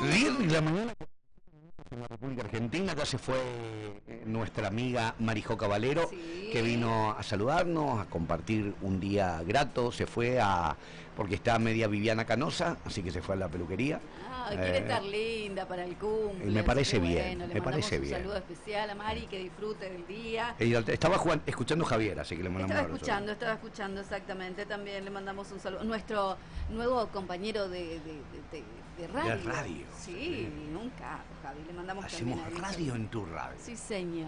10 de la mañana en la República Argentina. Ya se fue nuestra amiga Marijoca Valero, Sí. que vino a saludarnos, a compartir un día grato. Se fue porque está media Viviana Canosa, así que se fue a la peluquería. Quiere estar linda para el cumple. Me parece así que bien, bueno, le me mandamos parece un bien. saludo especial a Mari, que disfrute del día. Ella estaba escuchando a Javier, así que le mandamos un abrazo. Estaba escuchando exactamente. También le mandamos un saludo. Nuestro nuevo compañero de radio. De radio. Sí, nunca, Javi. Le mandamos Hacemos también a él. radio en tu radio. Sí, señor.